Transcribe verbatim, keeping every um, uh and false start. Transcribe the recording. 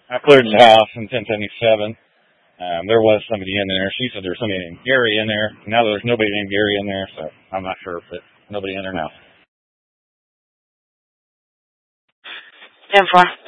I cleared the house in ten seventy-seven. Um, there was somebody in there. She said there was somebody named Gary in there. Now there's nobody named Gary in there, so I'm not sure, but nobody in there now. ten four.